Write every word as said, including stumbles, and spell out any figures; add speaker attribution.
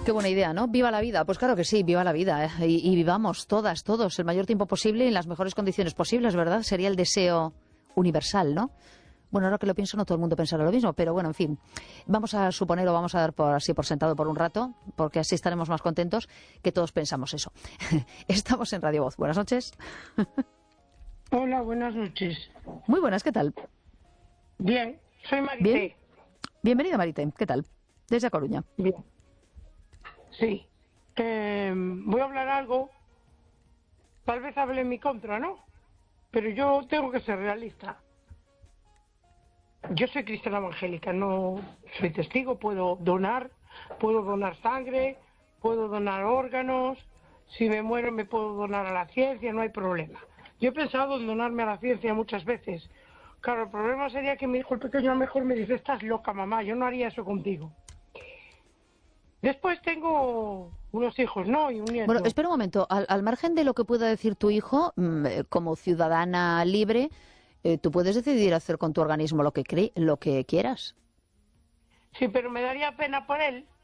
Speaker 1: Qué buena idea, ¿no? Viva la vida. Pues claro que sí, viva la vida. ¿eh? Y, y vivamos todas, todos, el mayor tiempo posible y en las mejores condiciones posibles, ¿verdad? Sería el deseo universal, ¿no? Bueno, ahora que lo pienso, no todo el mundo pensará lo mismo, pero bueno, en fin. Vamos a suponer o vamos a dar por así por sentado por un rato, porque así estaremos más contentos que todos pensamos eso. Estamos en Radio Voz. Buenas noches.
Speaker 2: Hola, buenas noches.
Speaker 1: Muy buenas, ¿qué tal?
Speaker 2: Bien, soy Marité.
Speaker 1: Bien. Bienvenida, Marité. ¿Qué tal? Desde A Coruña.
Speaker 2: Bien. Sí. Eh, voy a hablar algo, tal vez hable en mi contra, ¿no? Pero yo tengo que ser realista. Yo soy cristiana evangélica, no soy testigo, puedo donar, puedo donar sangre, puedo donar órganos, si me muero me puedo donar a la ciencia, no hay problema. Yo he pensado en donarme a la ciencia muchas veces. Claro, el problema sería que mi hijo el pequeño a lo mejor me dice, estás loca mamá, yo no haría eso contigo. Después tengo unos hijos, ¿no? Y un nieto.
Speaker 1: Bueno, espera un momento, al, al margen de lo que pueda decir tu hijo, como ciudadana libre, eh, tú puedes decidir hacer con tu organismo lo que cre lo que quieras.
Speaker 2: Sí, pero me daría pena por él,